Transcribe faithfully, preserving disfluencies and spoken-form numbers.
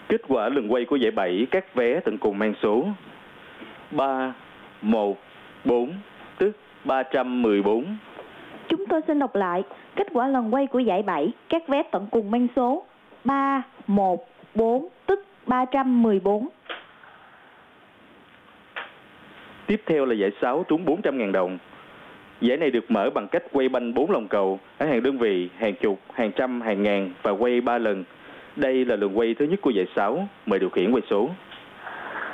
Kết quả lần quay của giải bảy các vé tận cùng mang số ba một bốn, tức ba trăm mười bốn. Chúng tôi xin đọc lại kết quả lần quay của giải bảy các vé tận cùng mang số ba một bốn, tức ba trăm mười bốn. Tiếp theo là giải sáu trúng bốn trăm nghìn đồng. Giải này được mở bằng cách quay banh bốn lòng cầu ở hàng đơn vị, hàng chục, hàng trăm, hàng ngàn và quay ba lần. Đây là lần quay thứ nhất của giải sáu. Mời điều khiển quay số.